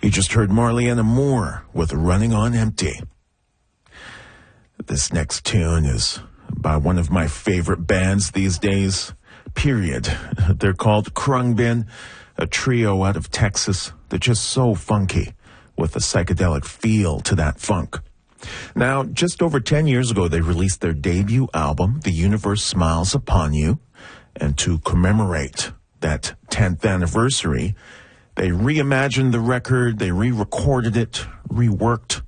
You just heard Marleyanna Moore with Running on Empty. This next tune is by one of my favorite bands these days, period. They're called Khruangbin, a trio out of Texas. They're just so funky with a psychedelic feel to that funk. Now, just over 10 years ago, they released their debut album, The Universe Smiles Upon You. And to commemorate that 10th anniversary, they reimagined the record, they re-recorded it, reworked